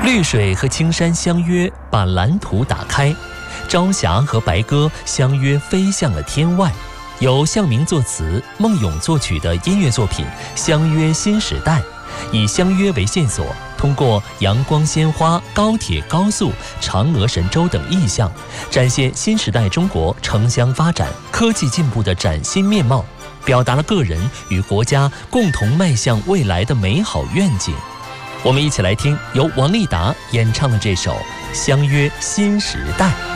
绿水和青山相约，把蓝图打开；朝霞和白鸽相约，飞向了天外。由向明作词、孟咏作曲的音乐作品《相约新时代》，以相约为线索，通过阳光、鲜花、高铁、高速、嫦娥、神舟等意象，展现新时代中国城乡发展、科技进步的崭新面貌，表达了个人与国家共同迈向未来的美好愿景。我们一起来听由王丽达演唱的这首《相约新时代》。